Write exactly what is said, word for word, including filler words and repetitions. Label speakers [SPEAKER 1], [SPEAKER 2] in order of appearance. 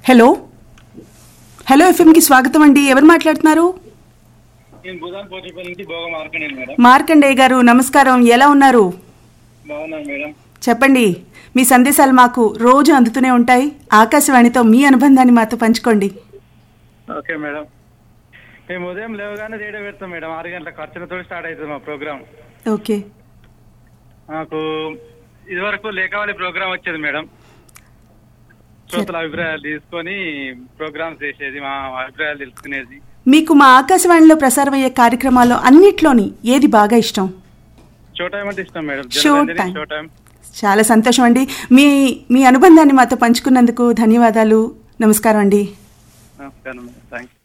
[SPEAKER 1] Hello hello ఎఫ్ఎంకి స్వాగతం అండి. ఎవరు మాట్లాడుతున్నారు? మార్కండేయ గారు నమస్కారం. ఎలా ఉన్నారు? చెప్పండి. మీ సందేశాలు మాకు రోజు అందుతూనే ఉంటాయి. ఆకాశవాణితో మీ అనుబంధాన్ని మాతో పంచుకోండి.
[SPEAKER 2] ఓకే మేడం, మేము ఉదయం లేవగానే రేడియో పెడతాం మేడం. ఆరు గంటల ఖర్చులతో స్టార్ట్ అవుతుంది మా ప్రోగ్రామ్.
[SPEAKER 1] ఓకే.
[SPEAKER 2] నాకు ఇదివరకు లేఖవాలి ప్రోగ్రామ్ వచ్చేది మేడం. శ్రోతల అభిప్రాయాలు తీసుకొని ప్రోగ్రామ్స్ చేసేది, మా అభిప్రాయాలు తెలుసుకునేది.
[SPEAKER 1] మీకు మా ఆకాశవాణిలో ప్రసారం అయ్యే కార్యక్రమాల్లో అన్నిట్లోని ఏది బాగా ఇష్టం?
[SPEAKER 2] షో టైం అంటే ఇష్టం madam.
[SPEAKER 1] Show time. Show time చాలా సంతోషం అండి. మీ మీ అనుబంధాన్ని మాతో పంచుకున్నందుకు ధన్యవాదాలు. నమస్కారం అండి.
[SPEAKER 2] నమస్కారం మేడం. Thank you.